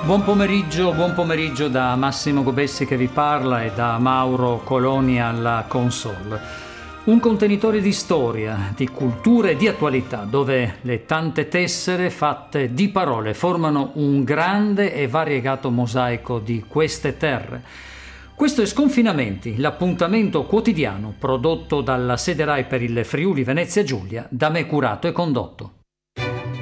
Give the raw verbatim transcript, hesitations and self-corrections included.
Buon pomeriggio, buon pomeriggio da Massimo Gobessi che vi parla e da Mauro Coloni alla console. Un contenitore di storia, di cultura e di attualità, dove le tante tessere fatte di parole formano un grande e variegato mosaico di queste terre. Questo è Sconfinamenti, l'appuntamento quotidiano prodotto dalla sede Rai per il Friuli Venezia Giulia, da me curato e condotto.